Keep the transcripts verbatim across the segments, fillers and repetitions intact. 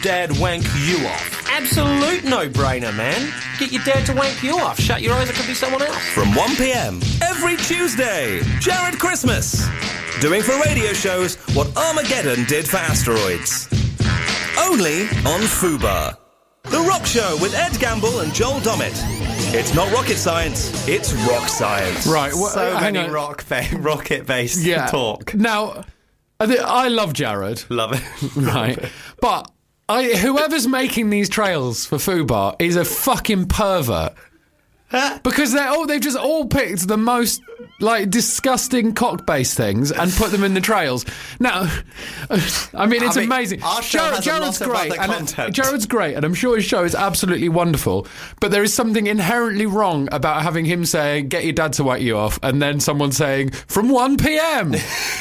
Dad wank you off. Absolute no-brainer, man. Get your dad to wank you off. Shut your eyes, it could be someone else. From one p.m. every Tuesday, Jared Christmas. Doing for radio shows what Armageddon did for asteroids. Only on Fubar. The Rock Show with Ed Gamble and Joel Dommett. It's not rocket science, it's rock science. Right, well, so hang many on. rock ba- rocket-based Yeah. talk. Now, I, th- I love Jared. Love it. Right. But I, whoever's making these trails for Fubar is a fucking pervert. Because they're all, they've just all picked the most like disgusting cock-based things and put them in the trails. Now, I mean, it's I mean, amazing. our show has a Jared's lot of great, other and content. Jared's great, and I'm sure his show is absolutely wonderful. But there is something inherently wrong about having him saying, "Get your dad to wake you off," and then someone saying, "From one p.m."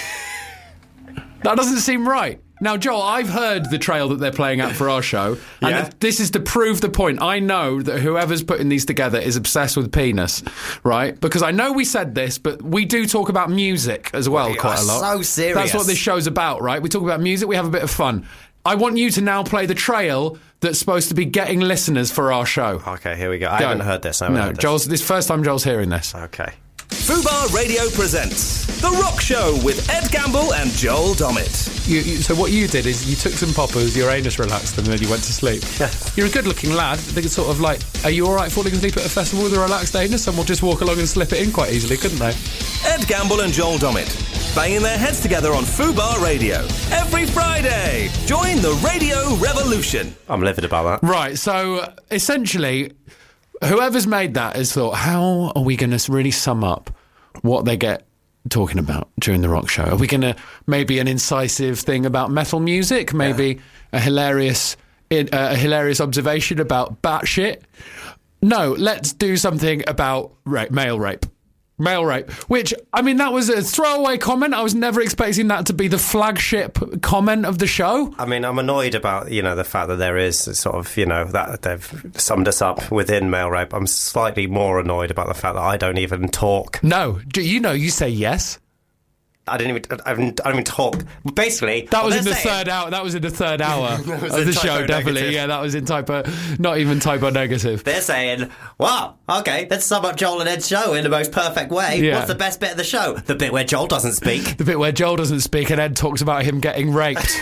That doesn't seem right. Now, Joel, I've heard the trail that they're playing out for our show, and Yeah. this is to prove the point. I know that whoever's putting these together is obsessed with penis, right? Because I know we said this, but we do talk about music as well We quite are a lot. so serious. That's what this show's about, right? We talk about music, we have a bit of fun. I want you to now play the trail that's supposed to be getting listeners for our show. Okay, here we go. I Go. haven't heard this. I haven't No, heard this. Joel's, this is the first time Joel's hearing this. Okay. Fubar Radio presents The Rock Show with Ed Gamble and Joel Dommett. You, you, so what you did is you took some poppers, your anus relaxed, and then you went to sleep. You're a good-looking lad. I think it's sort of like, are you all right falling asleep at a festival with a relaxed anus? Someone will just walk along and slip it in quite easily, couldn't they? Ed Gamble and Joel Dommett, banging their heads together on Fubar Radio every Friday. Join the radio revolution. I'm livid about that. Right, so uh, essentially, whoever's made that has thought, how are we going to really sum up what they get talking about during the rock show? Are we going to maybe an incisive thing about metal music? Maybe yeah. a hilarious uh, a hilarious observation about batshit? No, let's do something about rape, male rape. Male rape, which, I mean, that was a throwaway comment. I was never expecting that to be the flagship comment of the show. I mean, I'm annoyed about, you know, the fact that there is sort of, you know, that they've summed us up within male rape. I'm slightly more annoyed about the fact that I don't even talk. No, do you know, you say yes. I didn't even. I don't even talk. Basically, that was in the saying, third hour. That was in the third hour of the show. Definitely, negative. Yeah, that was in typo. Not even typo negative. They're saying, "Wow, okay, let's sum up Joel and Ed's show in the most perfect way." Yeah. What's the best bit of the show? The bit where Joel doesn't speak. The bit where Joel doesn't speak and Ed talks about him getting raped.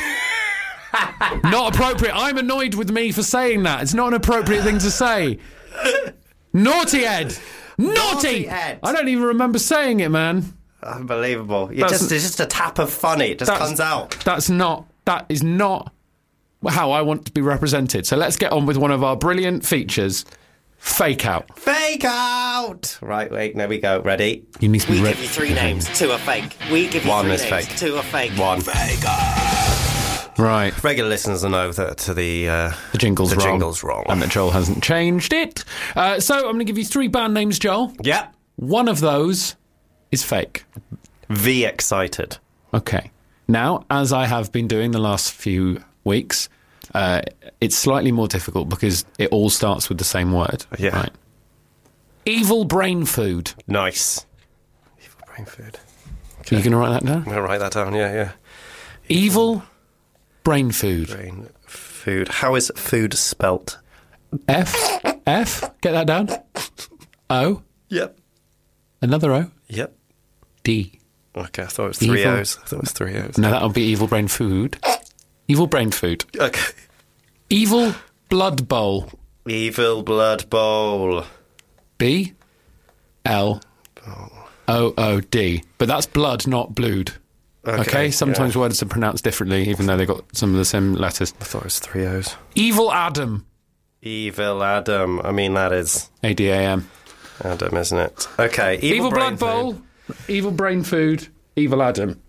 Not appropriate. I'm annoyed with me for saying that. It's not an appropriate thing to say. Naughty Ed. Naughty. Naughty Ed. I don't even remember saying it, man. Unbelievable. You just, it's just a tap of funny. It just comes out. That's not, that is not how I want to be represented. So let's get on with one of our brilliant features, Fake Out. Fake Out! Right, wait, there we go. Ready? You need to be We ready. give you three names, two are fake. We give you One three is names, fake. two are fake. One. Fake Out! Right. Regular listeners will know that to the uh, The jingle's the wrong. jingle's wrong. And that Joel hasn't changed it. Uh, so I'm going to give you three band names, Joel. Yep. One of those is fake. V excited. Okay. Now, as I have been doing the last few weeks, uh, it's slightly more difficult because it all starts with the same word. Yeah. Right. Evil brain food. Nice. Evil brain food. Okay. Are you going to write that down? I'm going to write that down, yeah, yeah. Evil brain food. Brain food. How is food spelt? F. F. Get that down. O. Yep. Another O. Yep. D. Okay, I thought it was three Evil. O's. I thought it was three O's. No, that'll be evil brain food. Evil brain food. Okay. Evil blood bowl. Evil blood bowl. B. L. O. O. D. But that's blood, not blood. Okay. Okay? Sometimes yeah. words are pronounced differently, even though they got some of the same letters. I thought it was three O's. Evil Adam. Evil Adam. I mean, that is A D A M. Adam, isn't it? Okay. Evil, Evil brain blood bowl. food. Evil brain food. Evil Adam.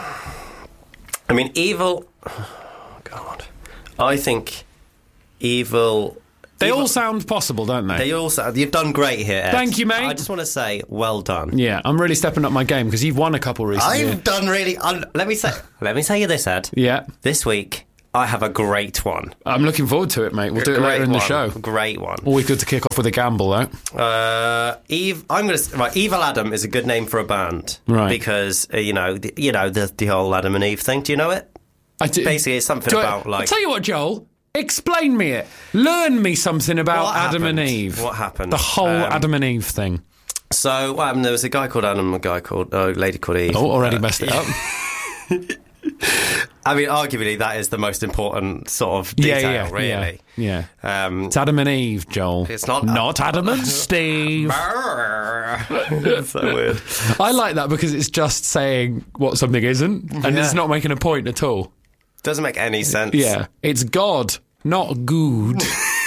I mean, evil. Oh, God. I think evil. They evil, all sound possible, don't they? They all sound. You've done great here, Ed. Thank you, mate. I just want to say, well done. Yeah, I'm really stepping up my game because you've won a couple recently. I've done really. Un- let me say. Let me say you this, Ed. Yeah. This week, I have a great one. I'm looking forward to it, mate. We'll do it Great later in the one. show. Great one. Always good to kick off with a gamble, though. Uh, Eve, I'm gonna right. Evil Adam is a good name for a band, Right. Because uh, you know, the, you know the the whole Adam and Eve thing. Do you know it? I do, Basically, it's something do I- about like. I'll tell you what, Joel. Explain me it. Learn me something about What Adam and happened? Eve. What happened? The whole Um, Adam and Eve thing. So what happened? There was a guy called Adam, a guy called uh, a lady called Eve. Oh, already Uh, messed it up. I mean, arguably, that is the most important sort of detail, yeah, yeah, really. Yeah. yeah. Um, It's Adam and Eve, Joel. It's not- Not Adam and Steve. That's so weird. I like that because it's just saying what something isn't, and Yeah. it's not making a point at all. Doesn't make any sense. Yeah. It's God, not good.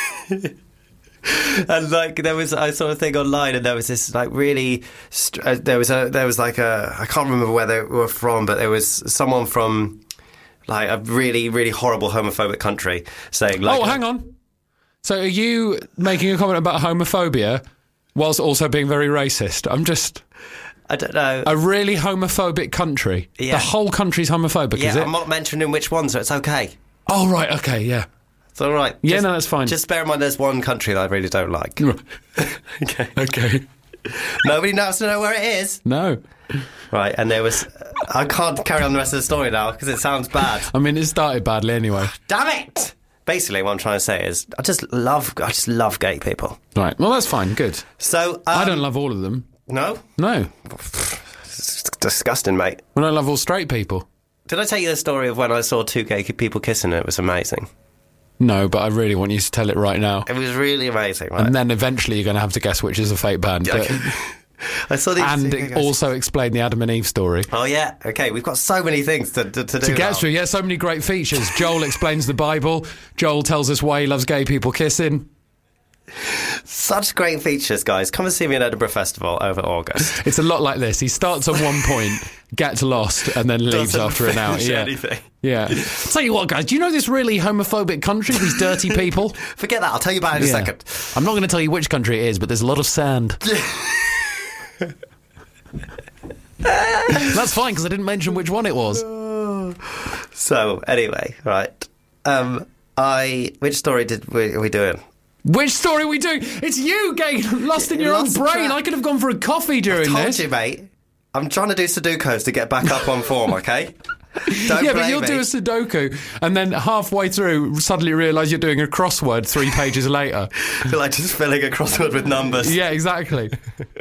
And like there was, I saw a thing online, and there was this like really, str- uh, there was a, there was like a, I can't remember where they were from, but there was someone from like a really, really horrible homophobic country saying like, Oh, hang on. So are you making a comment about homophobia whilst also being very racist? I'm just... I don't know. A really homophobic country? Yeah. The whole country's homophobic, yeah, is it? I'm not mentioning which one, so it's okay. Oh, right, okay, yeah. It's all right. Yeah, Just- no, that's fine. Just bear in mind, there's one country that I really don't like. Okay. Okay. Nobody knows to know where it is. No. Right, and there was. I can't carry on the rest of the story now because it sounds bad. I mean, it started badly anyway. Damn it! Basically, what I'm trying to say is, I just love, I just love gay people. Right, well, that's fine, good. So um, I don't love all of them. No, No. it's disgusting, mate. I don't love all straight people. Did I tell you the story of when I saw two gay people kissing and it was amazing? No, but I really want you to tell it right now. It was really amazing, right? And then eventually you're going to have to guess which is a fake band. Yeah, but- okay. I saw these and two gay guys- also explain the Adam and Eve story. Oh yeah, okay. We've got so many things to, to, to do To get now. through, yeah, so many great features. Joel explains the Bible. Joel tells us why he loves gay people kissing. Such great features, guys. Come and see me in Edinburgh Festival over August. It's a lot like this. He starts on one point, gets lost, and then leaves Doesn't after an hour. finish Yeah. anything. Yeah. Tell you what, guys, do you know this really homophobic country, these dirty people? Forget that. I'll tell you about it in Yeah. a second. I'm not going to tell you which country it is, but there's a lot of sand. That's fine, because I didn't mention which one it was. So anyway, right. Um, I which story did we are we doing? Which story are we doing? It's you getting lost in your Lost own brain. track. I could have gone for a coffee during Told this. you, mate. I'm trying to do Sudokus to get back up on form. Okay. Don't Yeah, but blame you'll me. do a Sudoku and then halfway through suddenly realise you're doing a crossword three pages later. Feel like just filling a crossword with numbers. Yeah, exactly.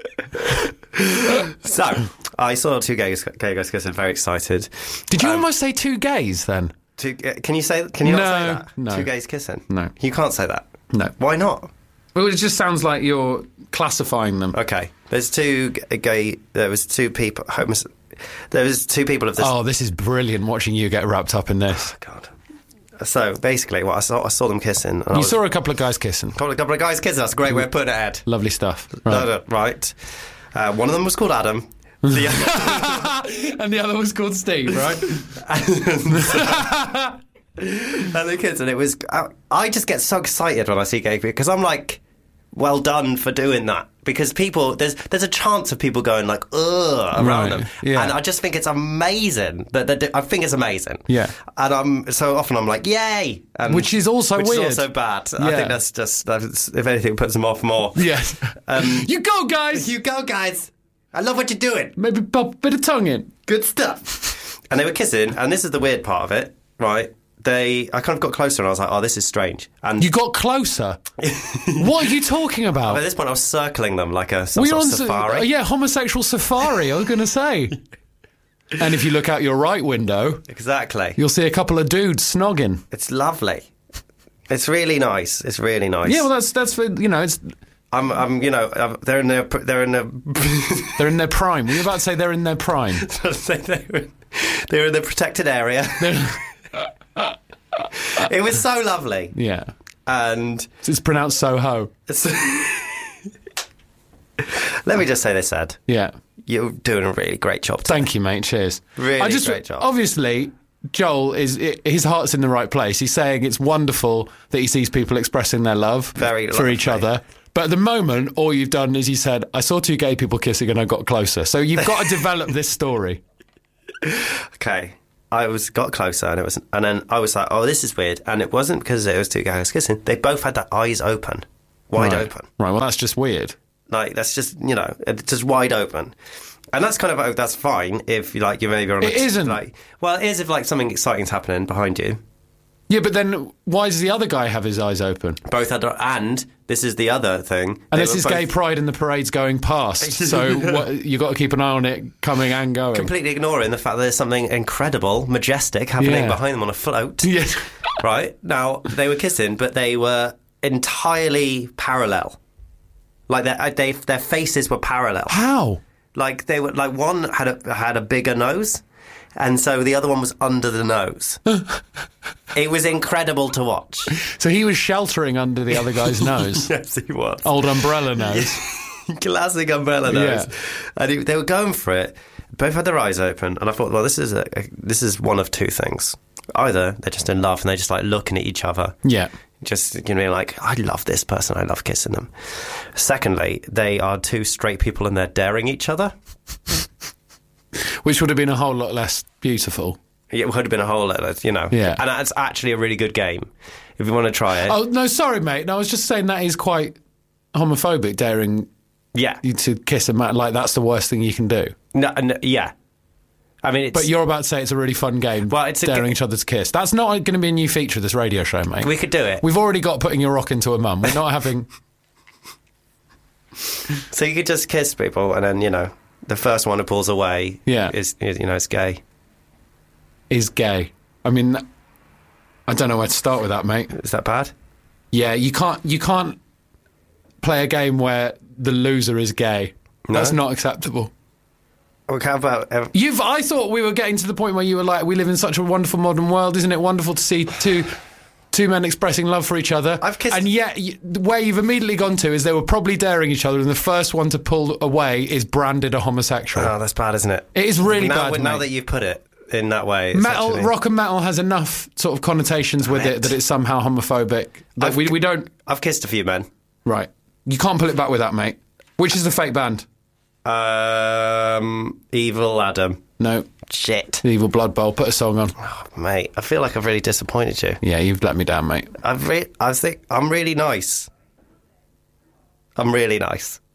So I saw two gay, gay guys kissing. Very excited. Did you Um, almost say two gays then? Two, uh, can you say? Can you not say No, that? no. Two gays kissing. No. You can't say that. No. Why not? Well, it just sounds like you're classifying them. Okay. There's two g- gay. There was two people. Homos- there was two people of this. Oh, this is brilliant watching you get wrapped up in this. God. So basically, what I saw, I saw them kissing. and I You was- saw a couple of guys kissing. couple of, couple of guys kissing. That's a great way of putting it, Ed. Lovely stuff. No, Right. no, right. Uh, one of them was called Adam. The other, And the other was called Steve, right? and the kids, and it was. I, I just get so excited when I see gay people because I'm like, well done for doing that. Because people, there's there's a chance of people going like, ugh, around Right, them, yeah. and I just think it's amazing. That, that I think it's amazing. Yeah. and I'm so often I'm like, yay, and, Which is also which weird. is also bad. I Yeah. think that's just that's, if anything puts them off more. Yes. Um, you go, guys! You go, guys. I love what you're doing. Maybe pop a bit of tongue in. Good stuff. And they were kissing, and this is the weird part of it, right? They, I kind of got closer, and I was like, "Oh, this is strange." And You got closer. What are you talking at about? this point, I was circling them like a some Were you sort on of s- safari. uh, yeah, homosexual safari, I was going to say. And if you look out your right window, Exactly. you'll see a couple of dudes snogging. It's lovely. It's really nice. It's really nice. Yeah, well, that's, that's for, you know, it's I'm, I'm, you know, I'm, they're in their, they're in their. they're in their prime. Were you about to say they're in their prime? they're, in, they're in the protected area. It was so lovely, Yeah. and It's pronounced Soho. it's, let me just say this, Ed. Yeah. You're doing a really great job today. Thank you, mate. Cheers. Really I just, great job. Obviously, Joel is his heart's in the right place. He's saying it's wonderful that he sees people expressing their love Very for each lovely. other. But at the moment, all you've done is you said, "I saw two gay people kissing and I got closer." So you've got to develop this story. Okay. I was got closer, and it was, and then I was like, "Oh, this is weird." And it wasn't because it was two guys kissing. They both had their eyes open, wide right. open. Right. Well, that's just weird. Like that's just you know, it's just wide open. And that's kind of oh, that's fine if you like you're maybe on. It a, isn't. Like, well, it is if like something exciting's happening behind you. Yeah, but then why does the other guy have his eyes open? Both had, and this is the other thing. And they this were is both gay pride and the parade's going past. So what, you got to keep an eye on it coming and going. completely ignoring the fact that there's something incredible, majestic happening Yeah. behind them on a float. Yeah. Right? Now, they were kissing, but they were entirely parallel. Like, their, they, their faces were parallel. How? Like, they were, like, one had a, had a bigger nose, and so the other one was under the nose. It was incredible to watch. So he was sheltering under the other guy's nose. Yes, he was. Old umbrella nose. Classic umbrella nose. Yeah. And he, they were going for it. Both had their eyes open, and I thought, well, this is a, a, this is one of two things. Either they're just in love and they're just like looking at each other. Yeah. Just, you know, like, I love this person, I love kissing them. Secondly, they are two straight people and they're daring each other. Which would have been a whole lot less beautiful. It would have been a whole lot, you know. Yeah. And it's actually a really good game. If you want to try it. Oh, no, sorry, mate. No, I was just saying that is quite homophobic, daring Yeah. you to kiss a man. Like, that's the worst thing you can do. No, no, yeah. I mean, it's... But you're about to say it's a really fun game, Well, it's a daring ga- each other to kiss. That's not going to be a new feature of this radio show, mate. We could do it. We've already got putting your rock into a mum. We're not having... So you could just kiss people and then, you know, the first one who pulls away Yeah. is, is, you know, is gay. is gay. I mean, I don't know where to start with that, mate. Is that bad? Yeah, you can't you can't play a game where the loser is gay. That's No? not acceptable. Well, how about... Um, You've. I thought we were getting to the point where you were like, we live in such a wonderful modern world. Isn't it wonderful to see two two men expressing love for each other? I've kissed- And yet, you, where you've immediately gone to is they were probably daring each other, and the first one to pull away is branded a homosexual. oh, that's bad, isn't it? It is really now, bad, Now mate. that you've put it in that way... it's Metal, actually- rock and metal has enough sort of connotations with Damn it it. that it's somehow homophobic. That I've- we, we don't... I've kissed a few men. Right. You can't pull it back with that, mate. Which is the fake band? Um, Evil Adam. No. Shit. The Evil Blood Bowl. Put a song on. Mate, I feel like I've really disappointed you. Yeah, you've let me down, mate. I've re- I think I'm really nice. I'm really nice.